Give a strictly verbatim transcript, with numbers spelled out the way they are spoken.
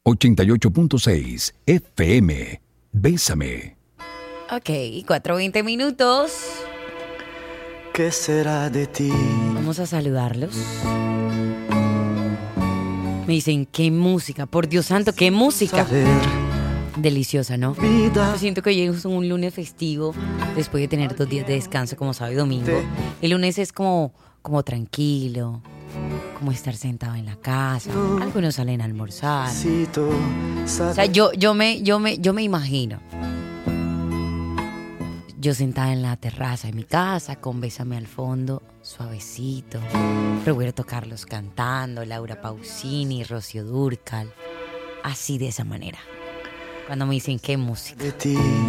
ochenta y ocho punto seis F M. Bésame. Ok, cuatro veinte minutos. ¿Qué será de ti? Vamos a saludarlos. Me dicen, ¿qué música? Por Dios santo, ¿qué música? Saber, Deliciosa, ¿no? vida, Yo siento que hoy es un lunes festivo después de tener dos días de descanso como sábado y domingo. El lunes es como, como tranquilo, como estar sentado en la casa. Algunos salen a almorzar. necesito O sea, saber. yo, yo, me, yo, me, yo me imagino yo sentada en la terraza de mi casa con Bésame al fondo, suavecito. Roberto Carlos cantando, Laura Pausini, Rocío Dúrcal. Así de esa manera. Cuando me dicen qué música. De ti.